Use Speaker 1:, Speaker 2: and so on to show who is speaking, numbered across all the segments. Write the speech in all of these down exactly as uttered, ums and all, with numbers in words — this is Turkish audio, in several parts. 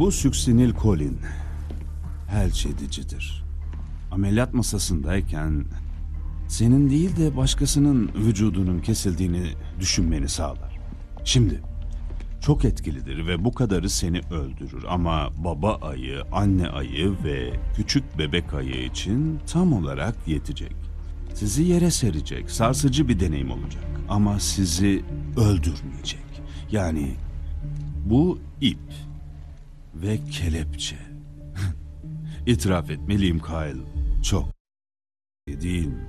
Speaker 1: Bu süksinilkolin felç edicidir. Ameliyat masasındayken senin değil de başkasının vücudunun kesildiğini düşünmeni sağlar. Şimdi çok etkilidir ve bu kadarı seni öldürür ama baba ayı, anne ayı ve küçük bebek ayı için tam olarak yetecek. Sizi yere serecek, sarsıcı bir deneyim olacak ama sizi öldürmeyecek. Yani bu ip ve kelepçe. İtiraf etmeliyim Kyle, çok iyi değil mi?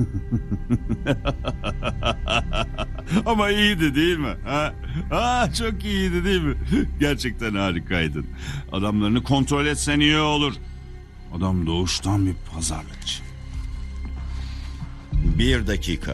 Speaker 1: Ama iyiydi değil mi? Ha? Ha, çok iyiydi değil mi? Gerçekten harikaydın. Adamlarını kontrol etsen iyi olur. Adam doğuştan bir pazarlıkçı.
Speaker 2: Bir dakika.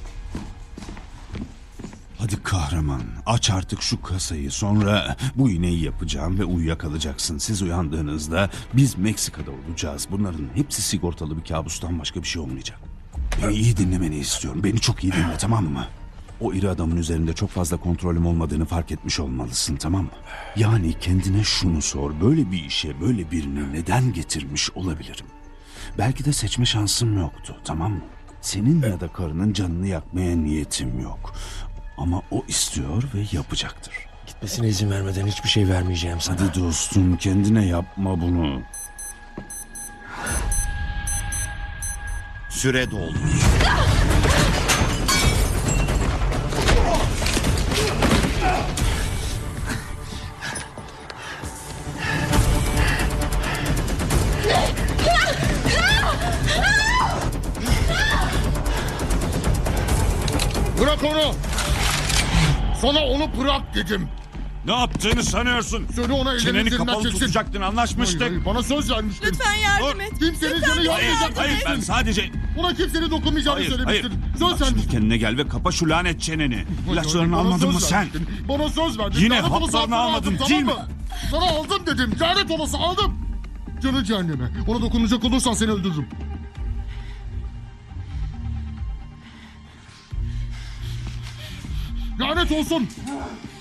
Speaker 1: Hadi kahraman, aç artık şu kasayı. Sonra bu iğneyi yapacağım ve uyuyakalacaksın. Siz uyandığınızda biz Meksika'da olacağız. Bunların hepsi sigortalı bir kabustan başka bir şey olmayacak. Beni iyi dinlemeni istiyorum. Beni çok iyi dinle, tamam mı? O iri adamın üzerinde çok fazla kontrolüm olmadığını fark etmiş olmalısın, tamam mı? Yani kendine şunu sor. Böyle bir işe böyle birini neden getirmiş olabilirim? Belki de seçme şansım yoktu, tamam mı? Senin ya da karının canını yakmaya niyetim yok. Ama o istiyor ve yapacaktır.
Speaker 3: Gitmesine izin vermeden hiçbir şey vermeyeceğim sana.
Speaker 1: Hadi dostum, kendine yapma bunu.
Speaker 2: Süre doldu.
Speaker 4: Bırak onu! Sana onu bırak dedim.
Speaker 1: Ne yaptığını sanıyorsun?
Speaker 4: Söyle ona ellerini
Speaker 1: Çeneni
Speaker 4: üzerinden
Speaker 1: kapalı
Speaker 4: çeksin.
Speaker 1: tutacaktın, anlaşmıştık.
Speaker 4: Hayır, hayır, bana söz vermiştin.
Speaker 5: Lütfen yardım
Speaker 1: Dur.
Speaker 5: et.
Speaker 4: Kimsenin
Speaker 5: Lütfen
Speaker 4: canı
Speaker 5: bana
Speaker 1: Hayır,
Speaker 4: yanmayacak
Speaker 5: yardım
Speaker 1: hayır,
Speaker 5: et.
Speaker 1: ben sadece...
Speaker 4: Ona kimsenin dokunmayacağını
Speaker 1: Hayır, hayır.
Speaker 4: söylemiştin.
Speaker 1: Bak
Speaker 4: Söz
Speaker 1: şimdi
Speaker 4: vermiştin.
Speaker 1: kendine gel ve kapa şu lanet çeneni.
Speaker 4: Hayır,
Speaker 1: İlaçlarını
Speaker 4: hayır, bana
Speaker 1: almadın
Speaker 4: söz
Speaker 1: mı sen?
Speaker 4: vermiştin. Bana söz verdin.
Speaker 1: Yine
Speaker 4: Lanet olası
Speaker 1: haplarını
Speaker 4: hapları
Speaker 1: almadın,
Speaker 4: aldım,
Speaker 1: değil
Speaker 4: tamam mı? Sana aldım dedim. Lanet olası aldım. Canı cehenneme. Ona dokunacak olursan seni öldürürüm. Lanet olsun.